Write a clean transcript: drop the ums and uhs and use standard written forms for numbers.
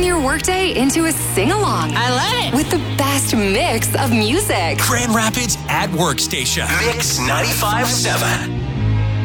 Turn your workday into a sing-along. I love it. With the best mix of music. Grand Rapids at Work Station. Mix 95.7.